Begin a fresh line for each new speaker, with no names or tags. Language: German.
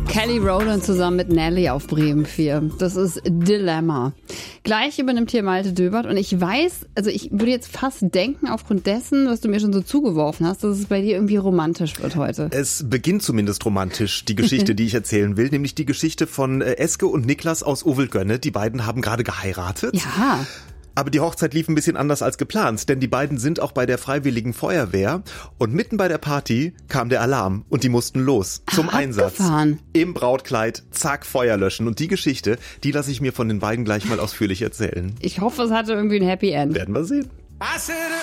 Kelly Rowland zusammen mit Nelly auf Bremen 4. Das ist Dilemma. Gleich übernimmt hier Malte Döbert und ich weiß, also ich würde jetzt fast denken, aufgrund dessen, was du mir schon so zugeworfen hast, dass es bei dir irgendwie romantisch wird heute.
Es beginnt zumindest romantisch, die Geschichte, die ich erzählen will, nämlich die Geschichte von Eske und Niklas aus Ovelgönne. Die beiden haben gerade geheiratet.
Ja.
Aber die Hochzeit lief ein bisschen anders als geplant, denn die beiden sind auch bei der Freiwilligen Feuerwehr und mitten bei der Party kam der Alarm und die mussten los zum Einsatz.
Abgefahren.
Im Brautkleid, zack, Feuer löschen. Und die Geschichte, die lasse ich mir von den beiden gleich mal ausführlich erzählen.
Ich hoffe, es hatte irgendwie ein Happy End.
Werden wir sehen.